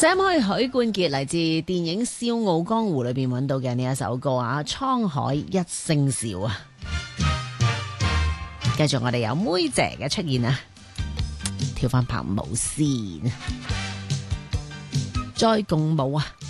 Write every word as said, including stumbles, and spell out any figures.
Sam 開許冠傑嚟自電影《笑傲江湖》裏邊揾到嘅呢一首歌啊，滄海一聲笑啊！繼續我哋有妹姐嘅出現啊，跳翻拍舞先，再共舞啊！